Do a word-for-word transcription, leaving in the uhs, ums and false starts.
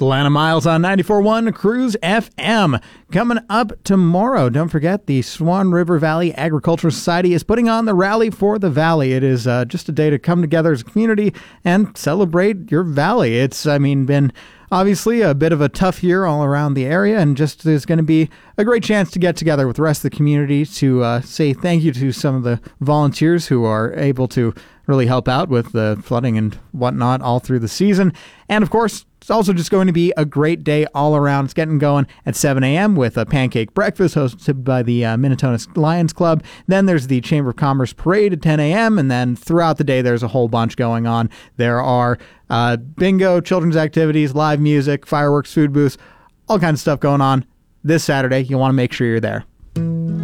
Lana Miles on ninety-four point one Cruise F M. Coming up tomorrow, don't forget the Swan River Valley Agricultural Society is putting on the Rally for the Valley. It is uh, just a day to come together as a community and celebrate your valley. It's, I mean, been obviously a bit of a tough year all around the area, and just there's going to be a great chance to get together with the rest of the community to uh, say thank you to some of the volunteers who are able to really help out with the flooding and whatnot all through the season. And of course, it's also just going to be a great day all around. It's getting going at seven a.m. with a pancake breakfast hosted by the uh, Minnesota Lions Club. Then there's the Chamber of Commerce parade at ten a.m. And then throughout the day, there's a whole bunch going on. There are uh, bingo, children's activities, live music, fireworks, food booths, all kinds of stuff going on this Saturday. You'll want to make sure you're there.